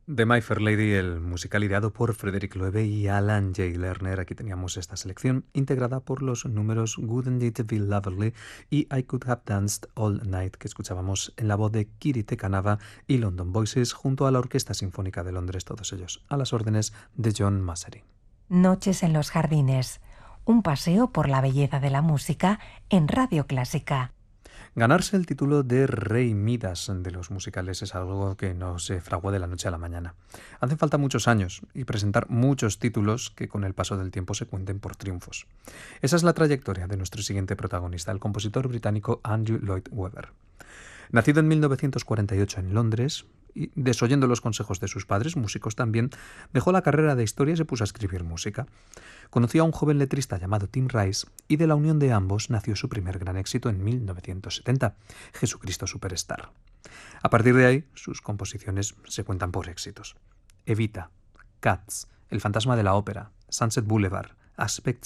The My Fair Lady, el musical ideado por Frederick Loewe y Alan J. Lerner. Aquí teníamos esta selección integrada por los números Wouldn't It Be Lovely y I Could Have Danced All Night, que escuchábamos en la voz de Kiri Te Kanava y London Voices junto a la Orquesta Sinfónica de Londres, todos ellos a las órdenes de John Massery. Noches en los jardines, un paseo por la belleza de la música en Radio Clásica. Ganarse el título de Rey Midas de los musicales es algo que no se fraguó de la noche a la mañana. Hacen falta muchos años y presentar muchos títulos que con el paso del tiempo se cuenten por triunfos. Esa es la trayectoria de nuestro siguiente protagonista, el compositor británico Andrew Lloyd Webber. Nacido en 1948 en Londres, y desoyendo los consejos de sus padres, músicos también, dejó la carrera de historia y se puso a escribir música. Conoció a un joven letrista llamado Tim Rice y de la unión de ambos nació su primer gran éxito en 1970, Jesucristo Superstar. A partir de ahí, sus composiciones se cuentan por éxitos. Evita, Cats, El fantasma de la ópera, Sunset Boulevard, Aspects